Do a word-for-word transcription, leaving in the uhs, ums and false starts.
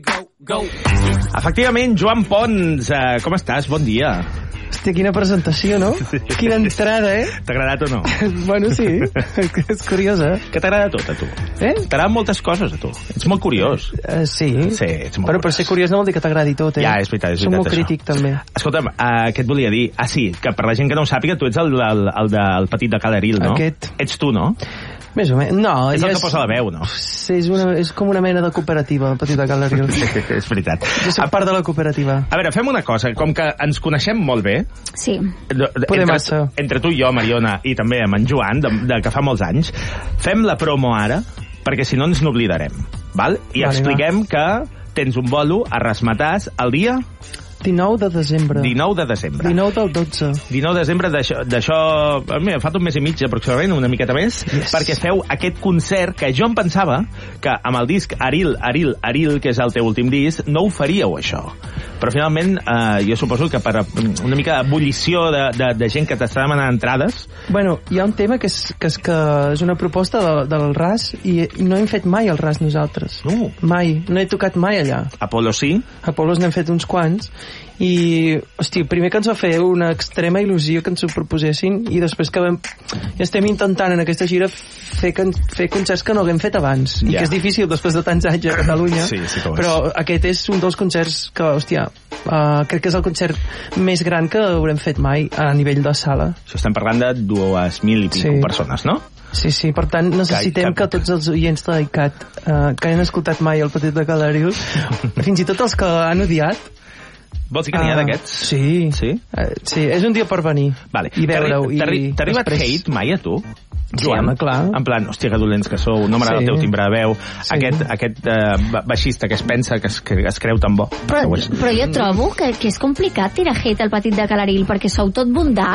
Efectivament, Joan Pons, uh, com estàs? Bon dia. Hòstia, quina presentació, no? Quina entrada, eh? T'ha agradat o no? Bueno, sí. És curiosa. Que t'agrada tot, a tu? Eh? T'agraden moltes coses, a tu. Ets molt curiós. Uh, sí. Sí, ets molt Però curiós. per ser curiós no vol dir que t'agradi tot, eh? Ja, és veritat, és veritat. Som molt això. crític, també. Escolta'm, uh, què et volia dir? Ah, sí, que per la gent que no ho sàpiga, tu ets el, el, el del petit de Calaril, no? Aquest. Ets tu, no? Més o menys. No, És ja el que posa la veu, no? Sí, és, una, és com una mena de cooperativa, el petit de Calaril. És veritat. Jo soc part de la cooperativa. A veure, fem una cosa. Com que ens coneixem molt bé... Sí. Podem entre, massa. entre tu i jo, Mariona, i també amb en Joan, de, de que fa molts anys, fem la promo ara, perquè si no ens n'oblidarem, val? I Vale, expliquem que tens un bolo a Rasmatàs el dia... dinou de desembre. dinou de desembre. dinou del dotze. dinou de desembre, d'això... Mira, fa un mes i mig, aproximadament, una miqueta més, Yes. perquè feu aquest concert que jo em pensava que amb el disc Aril, Aril, Aril, que és el teu últim disc, no ho faríeu, això. Però finalment, eh, jo suposo que per una mica d'ebullició de, de, de gent que t'està demanant entrades... Bueno, hi ha un tema que és, que és, que és una proposta de, del R A S i, i no hem fet mai el R A S nosaltres. No. Mai. No he tocat mai allà. Apolo sí? A Polos n'hem fet uns quants i, hosti, primer que ens va fer una extrema il·lusió que ens ho proposessin i després que vam, ja estem intentant en aquesta gira fer, fer concerts que no haguem fet abans i Ja. que és difícil després de tants anys a Catalunya. Sí, sí que ho és. Però aquest és un dels concerts que, hòstia, uh, crec que és el concert més gran que haurem fet mai a nivell de sala. Això estem parlant de dues mil i pico Sí. persones, no? Sí, sí, per tant necessitem Que- que, que- tots els oients de l'ICAT uh, que han escoltat mai el Petit de Calaril, fins i tot els que han odiat, Vols dir que n'hi ha Ah, d'aquests? Sí. Sí? Uh, sí, és un dia per venir. Vale. I veure-ho. T'ha arri- i T'ha arribat després- hate mai a tu? Sí, home, clar. En plan, hòstia, que dolents que sou, no m'agrada Sí. el teu timbre de veu, Sí. aquest, aquest uh, baixista que es pensa que es, que es creu tan bo. Però, Que ho és. però jo trobo que, que és complicat tirar hate al Petit de Calaril perquè sou tot bondat.